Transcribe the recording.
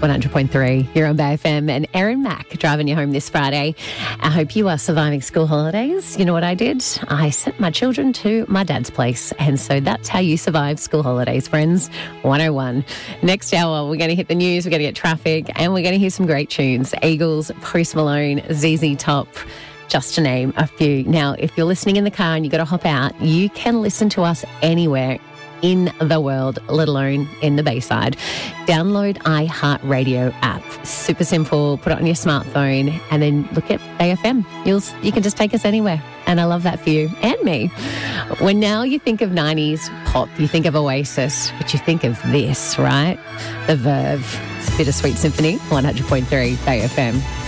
100.3. You're on Bay FM and Erin Mack driving you home this Friday. I hope you are surviving school holidays. You know what I did? I sent my children to my dad's place. And so that's how you survive school holidays, friends. 101. Next hour, we're going to hit the news, we're going to get traffic, and we're going to hear some great tunes. Eagles, Post Malone, ZZ Top, just to name a few. Now, if you're listening in the car and you've got to hop out, you can listen to us anywhere in the world, let alone in the Bayside. Download iHeartRadio app. Super simple. Put it on your smartphone and then look at AFM. You can just take us anywhere. And I love that for you and me. When now you think of 90s pop, you think of Oasis, but you think of this, right? The Verve. It's Bittersweet Symphony, 100.3 Bay FM.